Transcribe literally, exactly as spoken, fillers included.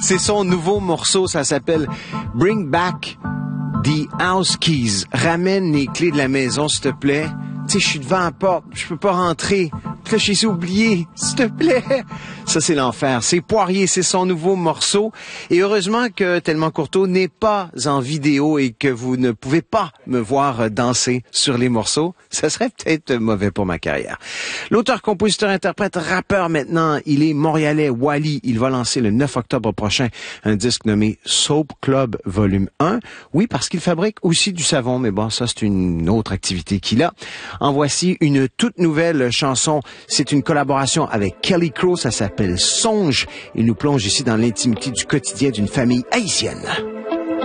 C'est son nouveau morceau, ça s'appelle Bring Back the House Keys. Ramène les clés de la maison, s'il te plaît. Tu sais, je suis devant la porte, je peux pas rentrer. Puis là, je les ai oubliés, s'il te plaît. Ça, c'est l'enfer. C'est Poirier, c'est son nouveau morceau. Et heureusement que Tellement Courteau n'est pas en vidéo et que vous ne pouvez pas me voir danser sur les morceaux. Ça serait peut-être mauvais pour ma carrière. L'auteur, compositeur, interprète, rappeur maintenant, il est montréalais, Wally. Il va lancer le neuf octobre prochain un disque nommé Soap Club Volume un. Oui, parce qu'il fabrique aussi du savon, mais bon, ça, c'est une autre activité qu'il a. En voici une toute nouvelle chanson. C'est une collaboration avec Kelly Crow, ça s'appelle Songe. Il nous plonge ici dans l'intimité du quotidien d'une famille haïtienne.